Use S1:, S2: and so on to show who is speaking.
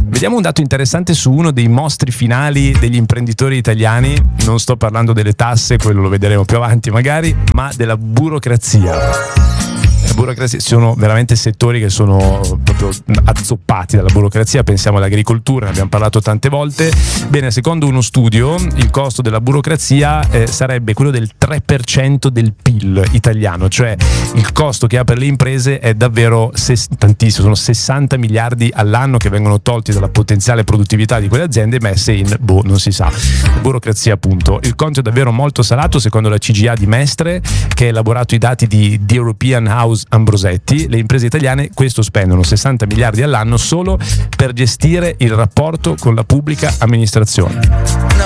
S1: Vediamo un dato interessante su uno dei mostri finali degli imprenditori italiani. Non sto parlando delle tasse, quello lo vedremo più avanti magari, ma della burocrazia. La burocrazia, sono veramente settori che sono proprio azzoppati dalla burocrazia. Pensiamo all'agricoltura, ne abbiamo parlato tante volte. Bene, secondo uno studio il costo della burocrazia sarebbe quello del 3% del PIL italiano, cioè il costo che ha per le imprese è davvero tantissimo, sono 60 miliardi all'anno che vengono tolti dalla potenziale produttività di quelle aziende e messe in, non si sa, burocrazia appunto. Il conto è davvero molto salato secondo la CGA di Mestre, che ha elaborato i dati di The European House Ambrosetti. Le imprese italiane questo spendono 60 miliardi all'anno solo per gestire il rapporto con la pubblica amministrazione.